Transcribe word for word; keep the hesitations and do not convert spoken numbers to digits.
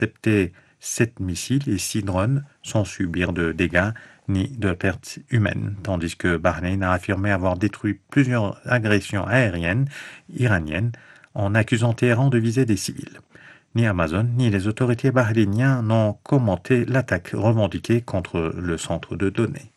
intercepté sept missiles et six drones sans subir de dégâts ni de pertes humaines, tandis que Bahreïn a affirmé avoir détruit plusieurs agressions aériennes iraniennes en accusant Téhéran de viser des civils. Ni Amazon ni les autorités bahreïniennes n'ont commenté l'attaque revendiquée contre le centre de données.